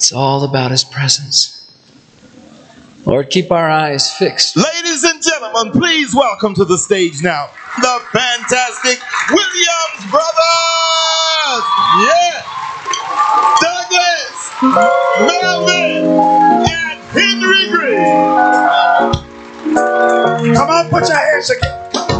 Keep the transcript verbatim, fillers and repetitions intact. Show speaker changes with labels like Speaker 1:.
Speaker 1: It's all about His presence. Lord, keep our eyes fixed.
Speaker 2: Ladies and gentlemen, please welcome to the stage now the fantastic Williams Brothers! Yeah! Douglas, Melvin, and Henry Green!
Speaker 3: Come on, put your hands together.